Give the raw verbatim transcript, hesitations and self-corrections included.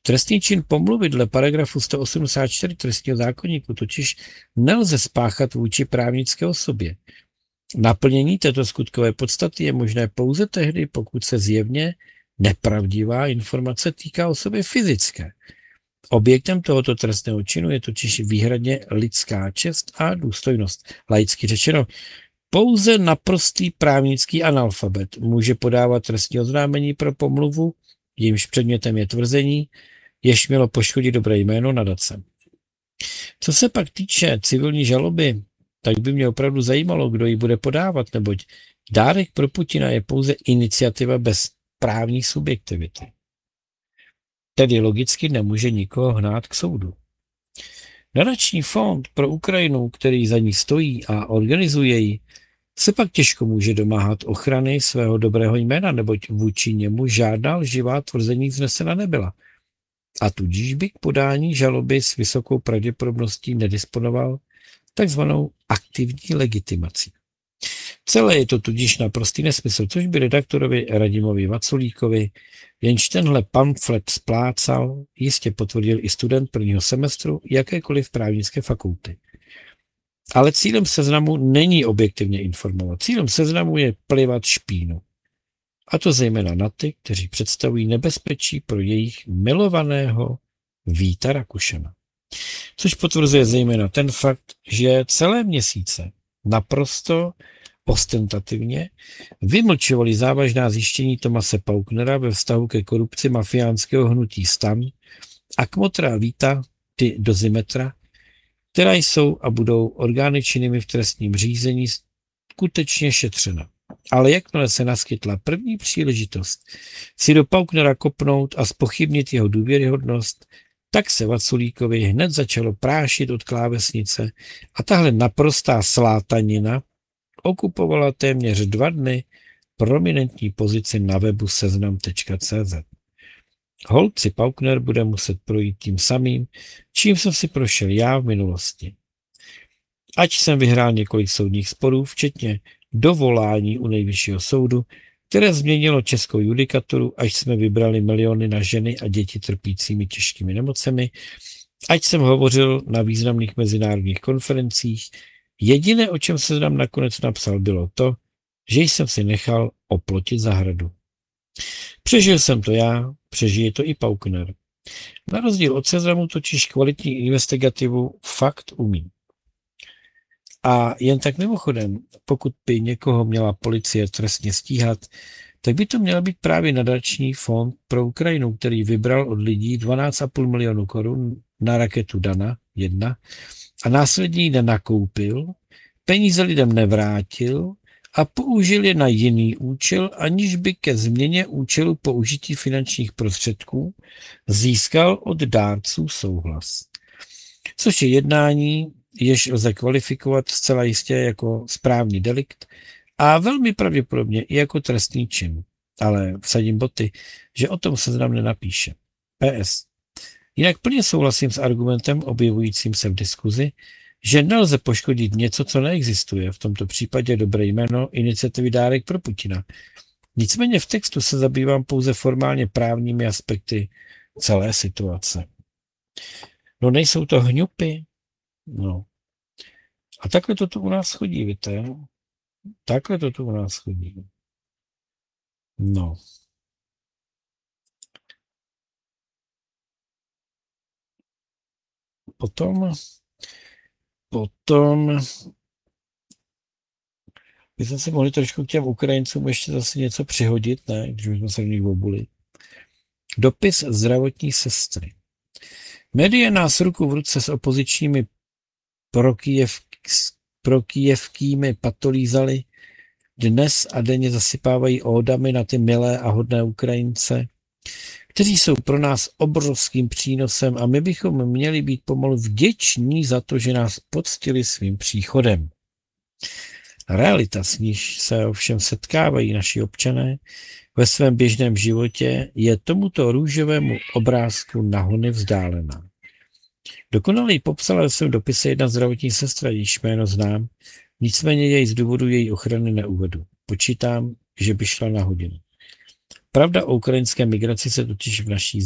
Trestný čin pomluvy dle paragrafu sto osmdesát čtyři trestního zákoníku totiž nelze spáchat vůči právnické osobě. Naplnění této skutkové podstaty je možné pouze tehdy, pokud se zjevně nepravdivá informace týká osoby fyzické. Objektem tohoto trestného činu je totiž výhradně lidská čest a důstojnost. Laicky řečeno, pouze naprostý právnický analfabet může podávat trestní oznámení pro pomluvu, jejímž předmětem je tvrzení, jež mělo poškodit dobré jméno nadace. Co se pak týče civilní žaloby, tak by mě opravdu zajímalo, kdo ji bude podávat, neboť dárek pro Putina je pouze iniciativa bez právní subjektivity. Tedy logicky nemůže nikoho hnát k soudu. Nadační fond pro Ukrajinu, který za ní stojí a organizuje ji, se pak těžko může domáhat ochrany svého dobrého jména, neboť vůči němu žádná lživá tvrzení vznesena nebyla. A tudíž by k podání žaloby s vysokou pravděpodobností nedisponoval takzvanou aktivní legitimací. Celé je to tudíž naprostý nesmysl, což by redaktorovi Radimovi Vaculíkovi, jenž tenhle pamflet splácal, jistě potvrdil i student prvního semestru jakékoliv právnické fakulty. Ale cílem seznamu není objektivně informovat. Cílem seznamu je plivat špínu. A to zejména na ty, kteří představují nebezpečí pro jejich milovaného Víta Rakušana. Což potvrzuje zejména ten fakt, že celé měsíce naprosto ostentativně vymlčovali závažná zjištění Tomase Pauknera ve vztahu ke korupci mafiánského hnutí STAN a kmotra Víta ty Dozimetra, která jsou a budou orgány činnými v trestním řízení skutečně šetřena. Ale jakmile se naskytla první příležitost si do Pauknera kopnout a zpochybnit jeho důvěryhodnost, tak se Vaculíkovi hned začalo prášit od klávesnice a tahle naprostá slátanina okupovala téměř dva dny prominentní pozici na webu seznam tečka cé zet. Holt si Paukner bude muset projít tím samým, čím jsem si prošel já v minulosti. Ať jsem vyhrál několik soudních sporů, včetně dovolání u nejvyššího soudu, které změnilo českou judikaturu, až jsme vybrali miliony na ženy a děti trpícími těžkými nemocemi, ať jsem hovořil na významných mezinárodních konferencích, jediné, o čem se nám nakonec napsal, bylo to, že jsem si nechal oplotit zahradu. Přežil jsem to já, přežije to i Paukner. Na rozdíl od seznamu totiž kvalitní investigativu fakt umí. A jen tak mimochodem, pokud by někoho měla policie trestně stíhat, tak by to měl být právě nadační fond pro Ukrajinu, který vybral od lidí dvanáct celá pět milionu korun na raketu Dana jedna a následně ji nenakoupil, peníze lidem nevrátil a použil je na jiný účel, aniž by ke změně účelu použití finančních prostředků získal od dárců souhlas. Což je jednání, jež lze kvalifikovat zcela jistě jako správní delikt a velmi pravděpodobně i jako trestný čin. Ale vsadím boty, že o tom seznam nenapíše. P S. Jinak plně souhlasím s argumentem objevujícím se v diskuzi, že nelze poškodit něco, co neexistuje, v tomto případě dobré jméno iniciativy Dárek pro Putina. Nicméně v textu se zabývám pouze formálně právními aspekty celé situace. No nejsou to hňupy? No. A takhle to tu u nás chodí, víte? Takhle to tu u nás chodí. No. Potom, potom bychom si mohli trošku k těm Ukrajincům ještě zase něco přihodit, ne? Když bychom se v nich obuli. Dopis zdravotní sestry. Média nás ruku v ruce s opozičními prokijev, prokijevskými patolízali, dnes a denně zasypávají ódami na ty milé a hodné Ukrajince, kteří jsou pro nás obrovským přínosem a my bychom měli být pomalu vděční za to, že nás poctili svým příchodem. Realita, s níž se ovšem setkávají naši občané ve svém běžném životě, je tomuto růžovému obrázku nahony vzdálená. Dokonale popsala ve svém dopise jedna zdravotní sestra, jejíž jméno znám, nicméně jej z důvodu její ochrany neuvedu. Počítám, že by šla na hodinu. Pravda o ukrajinské migraci se totiž v naší